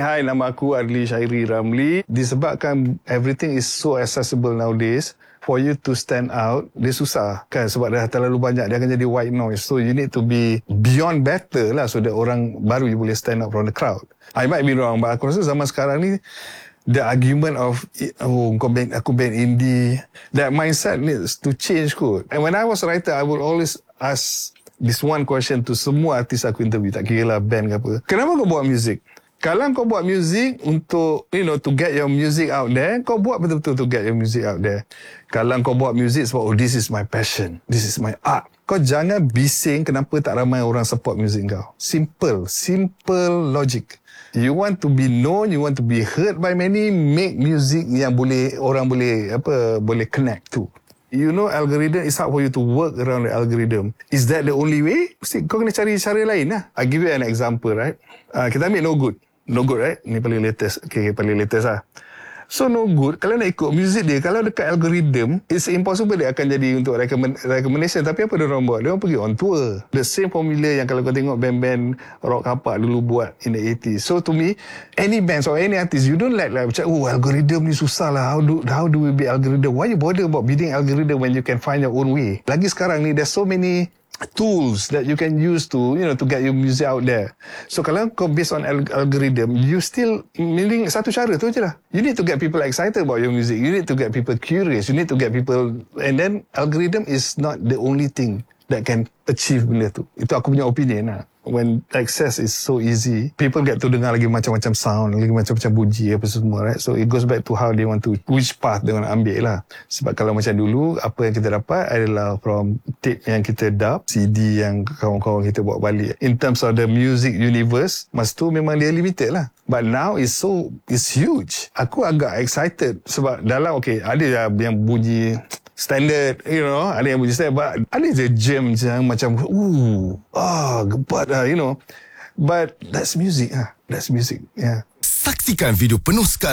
Hai, nama aku Adli Syairi Ramli. Disebabkan everything is so accessible nowadays, for you to stand out, dia susah kan, sebab dah terlalu banyak, dia akan jadi white noise. So you need to be beyond better lah, so that orang baru you boleh stand out from the crowd. I might be wrong, but aku rasa zaman sekarang ni, the argument of, aku band indie, that mindset needs to change kot. And when I was a writer, I would always ask this one question to semua artis aku interview, tak kira lah band ke apa. Kenapa kau buat music? Kalau kau buat music untuk, to get your music out there, kau buat betul-betul to get your music out there. Kalau kau buat music sebab, this is my passion, this is my art. Kau jangan bising kenapa tak ramai orang support music kau. Simple logic. You want to be known, you want to be heard by many, make music yang orang boleh connect to. You know, algorithm, it's hard for you to work around the algorithm. Is that the only way? Mesti kau kena cari cara lain lah. I give you an example, right? Kita ambil No Good. No Good, right? Ni paling latest. Okay, paling latest lah. So No Good, kalau nak ikut music dia, kalau dekat algorithm, it's impossible dia akan jadi untuk recommendation. Tapi apa dia orang buat? Dia orang pergi on tour. The same formula yang kalau kau tengok band-band rock kapak dulu buat in the 80s. So to me, any bands or any artist, you don't like macam, algorithm ni susah lah. How do we beat algorithm? Why you bother about beating algorithm when you can find your own way? Lagi sekarang ni, there's so many tools that you can use to get your music out there. So kalau kau based on algorithm, you still meaning satu cara tu je lah. You need to get people excited about your music. You need to get people curious. You need to get people, and then algorithm is not the only thing that can achieve benda tu. Itu aku punya opinion lah. When access is so easy, people get to dengar lagi macam-macam sound, lagi macam-macam bunyi apa semua, right? So it goes back to how they want to, which path they want to ambil lah. Sebab kalau macam dulu, apa yang kita dapat adalah from tape yang kita dub, CD yang kawan-kawan kita bawa balik. In terms of the music universe, masa tu memang dia limited lah. But now it's huge. Aku agak excited sebab dalam, ada yang bunyi standard, ada yang bunyi standard, but ada je jam yang macam, gebat lah, But that's music, yeah. Saksikan video penuh sekarang